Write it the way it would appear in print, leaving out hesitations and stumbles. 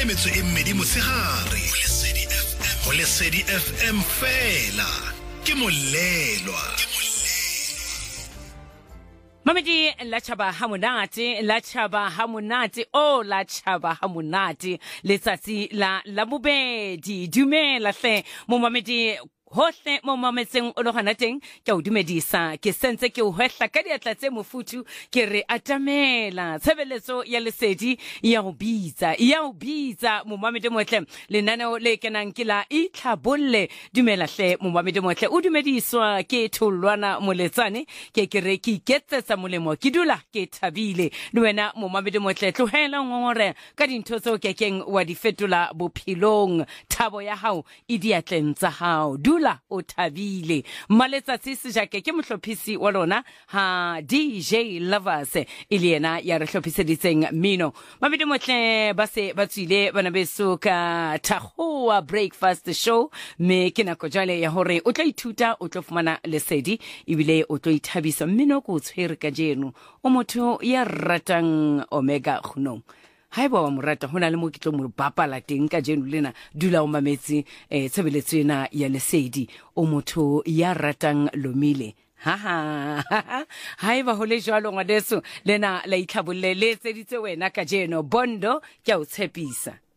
metso e mmedi motshegare go Lesedi FM fela ke molelwa. Mamedi la chaba hamunati, la chaba hamunati, oh la chaba hamunati, letsatsi la bobedi, dumela hle, mo mamedi hohle mo mametseng o logana teng ke o dumedisa ke sentse ke o hwehla ka diatla tse mofutu ke re atamela tshebeletso ya Lesedi ya go bitsa mo mamedi motle lenaneo le kenang ke la itlhabolle dumela hle mo mamedi motle o dumediswa ke Tholwana Moletsane ke re ke iketsetsa molemo ke dula ke thabile le wena mo mamedi motle tlogela ngongore ka dintho tseo ke keng wa di fetola bophelong thabo ya hao e diatleng tsa hao o thabile maletsatsi sejake ke mohlophisi wa lona ha DJ Lovers iliena ya re hlophiseditseng mino mabedi motle ba se ba tswile bana beso ka Tahoa breakfast show me ke nako jale ya hore o tla ithuta o tla fumana lesedi ebile o tla ithabisa mino go tshwere ka jeno o motho ya ratang Omega Khunong Haiba wa murata hona le mo kitlo mo bapala teng ka jeno lena dula o mametse tshebeletso ena ya Lesedi o motho ya ratang Lomile haiba hole jwalo ngwadeso lena la itlhabolle le tseditse wena ka jeno bondo ke a o tshepisa